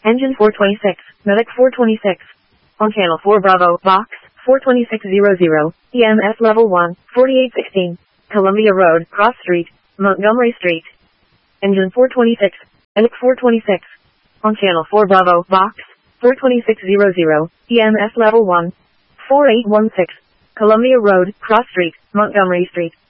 Engine 426, Medic 426. On channel 4 Bravo, Box 42600, EMS level 1, 4816. Columbia Road, Cross Street, Montgomery Street. Engine 426, Medic 426. On channel 4 Bravo, Box 42600, EMS level 1, 4816. Columbia Road, Cross Street, Montgomery Street.